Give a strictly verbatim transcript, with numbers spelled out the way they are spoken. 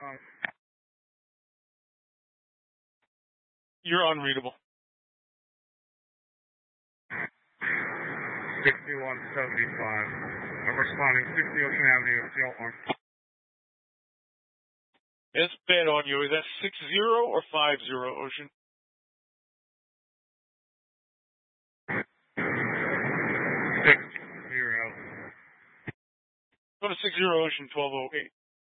Um, You're unreadable. sixty-one seventy-five. I'm responding sixty Ocean Avenue, Seal One. It's bad on you. Is that six zero or five zero, Ocean? six zero. Go to six zero Ocean twelve oh eight.